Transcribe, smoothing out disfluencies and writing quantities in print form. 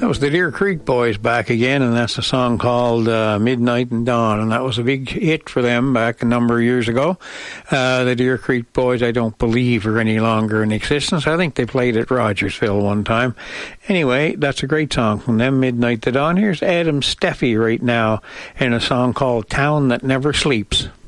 That was the Deer Creek Boys back again, and that's a song called Midnight and Dawn, and that was a big hit for them back a number of years ago. The Deer Creek Boys, I don't believe, are any longer in existence. I think they played at Rogersville one time. Anyway, that's a great song from them, Midnight to Dawn. Here's Adam Steffi right now in a song called Town That Never Sleeps.